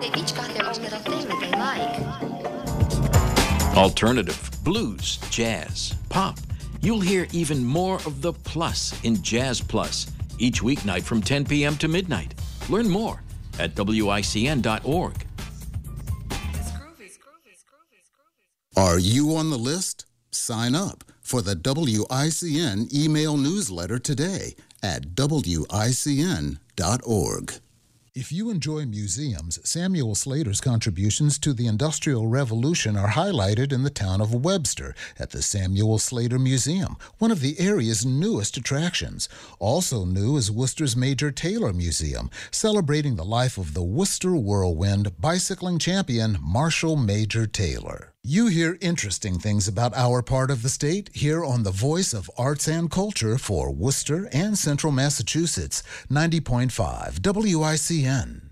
They've each got their own little thing that they like. Alternative, blues, jazz, pop. You'll hear even more of the plus in Jazz Plus each weeknight from 10 p.m. to midnight. Learn more at WICN.org. Are you on the list? Sign up for the WICN email newsletter today at WICN.org. If you enjoy museums, Samuel Slater's contributions to the Industrial Revolution are highlighted in the town of Webster at the Samuel Slater Museum, one of the area's newest attractions. Also new is Worcester's Major Taylor Museum, celebrating the life of the Worcester whirlwind bicycling champion Marshall Major Taylor. You hear interesting things about our part of the state here on the Voice of Arts and Culture for Worcester and Central Massachusetts, 90.5 WICN.